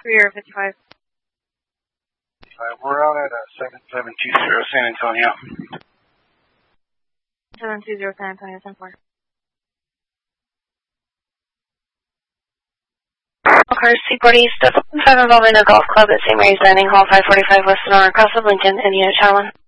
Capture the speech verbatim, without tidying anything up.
Career fifty-five. Uh, we're out at uh, seven seven two zero San Antonio. seven two zero San Antonio, ten four. Car C forty, step five involving a golf club at Saint Mary's Landing, Hall five forty-five West Sonora, across of Lincoln, and unit channel one.